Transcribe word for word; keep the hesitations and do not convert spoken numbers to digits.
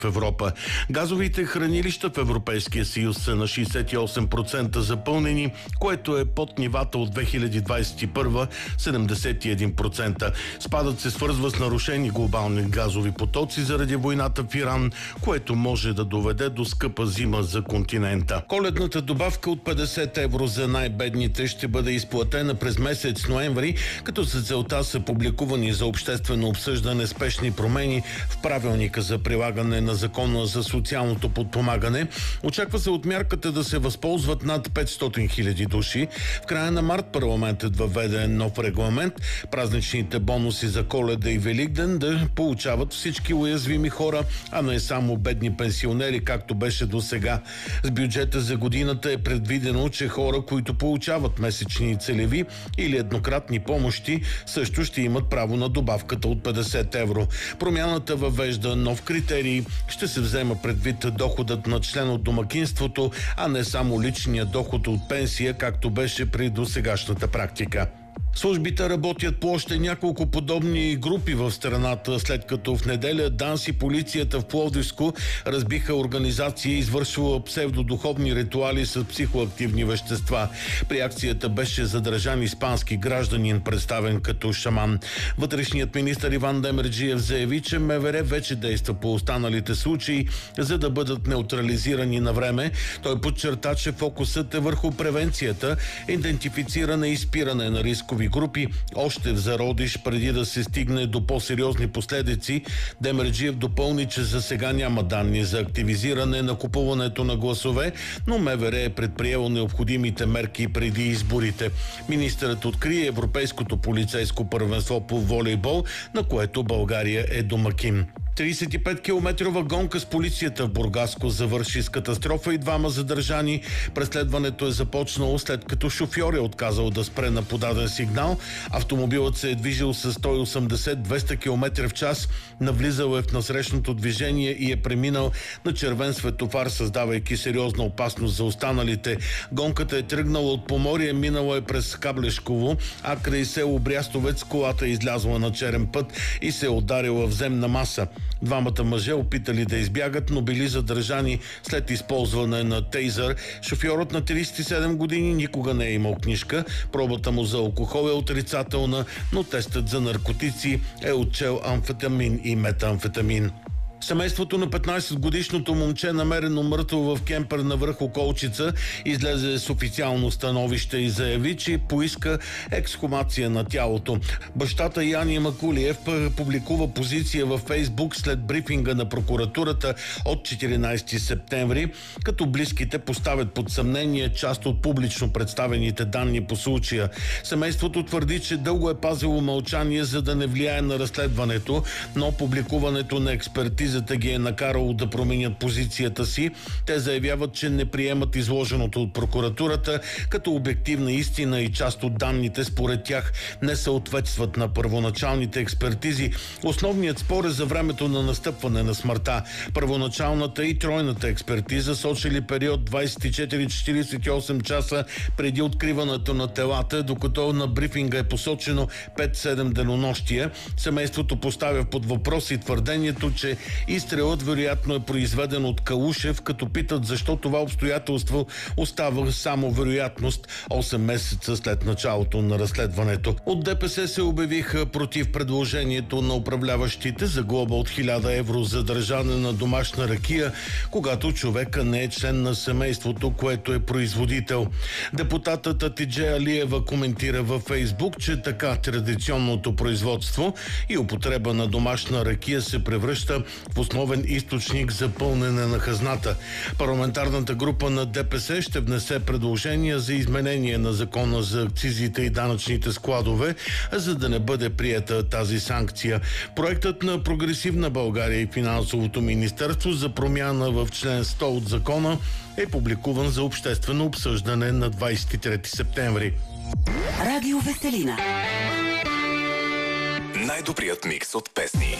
в Европа. Газовите хранилища в Европейския съюз са на шейсет и осем процента запълнени, което е под нивата от две хиляди двадесет и първа – седемдесет и един процента. Спадът се свързва с нарушени глобални газови потоци заради войната в Иран, което може да доведе до скъпа зима за континента. Коледната добавка от петдесет евро за най-бедните ще бъде изплатена през месец ноември, като за целта са публикувани за обществено обсъждане спешни промени в правилника за прилагане на Закона за социалното подпомагане. Очаква се от мярката да се възползват над петстотин хиляди души. В края на март парламентът въведе нов регламент празничните бонуси за Коледа и Великден да получават всички уязвими хора, а не само бедни пенсионери, както беше до сега. С бюджета за годината е предвидено, че хора, които получават месечни целеви или еднократни помощи, също ще имат право на добавката от петдесет евро. Промяната въвежда нов критерий. Ще се взема предвид доходът на член от домакинството, а не само личния доход от пенсия, както беше при досегашната практика. Службите работят по още няколко подобни групи в страната, след като в неделя ДАНС и полицията в Пловдивско разбиха организация, извършила псевдодуховни ритуали с психоактивни вещества. При акцията беше задържан испански гражданин, представен като шаман. Вътрешният министър Иван Демерджиев заяви, че МВР вече действа по останалите случаи, за да бъдат неутрализирани на време. Той подчерта, че фокусът е върху превенцията, идентифициране и спиране на рискови групи още в зародиш, преди да се стигне до по-сериозни последици. Демерджиев допълни, че за сега няма данни за активизиране на купуването на гласове, но МВР е предприело необходимите мерки преди изборите. Министърът откри Европейското полицейско първенство по волейбол, на което България е домакин. тридесет и пет километрова гонка с полицията в Бургаско завърши с катастрофа и двама задържани. Преследването е започнало след като шофьор е отказал да спре на подаден сигнал. Автомобилът се е движил с сто и осемдесет до двеста километра в час, навлизал е в насрещното движение и е преминал на червен светофар, създавайки сериозна опасност за останалите. Гонката е тръгнала от Поморие, минала е през Каблешково, а край село Брястовец колата е излязла на черен път и се е ударила в земна маса. Двамата мъже опитали да избягат, но били задържани след използване на тейзър. Шофьорът на тридесет и седем години никога не е имал книжка. Пробата му за алкохол е отрицателна, но тестът за наркотици е отчел амфетамин и метамфетамин. Семейството на петнадесетгодишното момче, намерено мъртво в кемпер на връх Околчица, излезе с официално становище и заяви, че поиска ексхумация на тялото. Бащата Яни Макулиев публикува позиция във Фейсбук след брифинга на прокуратурата от четиринадесети септември, като близките поставят под съмнение част от публично представените данни по случая. Семейството твърди, че дълго е пазило мълчание, за да не влияе на разследването, но публикуването на експертиза ги е накарало да променят позицията си. Те заявяват, че не приемат изложеното от прокуратурата като обективна истина и част от данните според тях не съответстват на първоначалните експертизи. Основният спор е за времето на настъпване на смъртта. Първоначалната и тройната експертиза сочили период двадесет и четири до четиридесет и осем часа преди откриването на телата, докато на брифинга е посочено пет-седем денонощия. Семейството поставя под въпрос и твърдението, че изстрелът вероятно е произведен от Калушев, като питат защо това обстоятелство остава само вероятност осем месеца след началото на разследването. От ДПС се обявиха против предложението на управляващите за глоба от хиляда евро за държане на домашна ракия, когато човека не е член на семейството, което е производител. Депутатът Атидже Алиева коментира във Фейсбук, че така традиционното производство и употреба на домашна ракия се превръща в основен източник за пълнене на хазната. Парламентарната група на ДПС ще внесе предложения за изменение на закона за акцизите и данъчните складове, за да не бъде приета тази санкция. Проектът на Прогресивна България и Финансовото министерство за промяна в член сто от закона е публикуван за обществено обсъждане на двадесет и трети септември. Радио Веселина. Най-добрият микс от песни.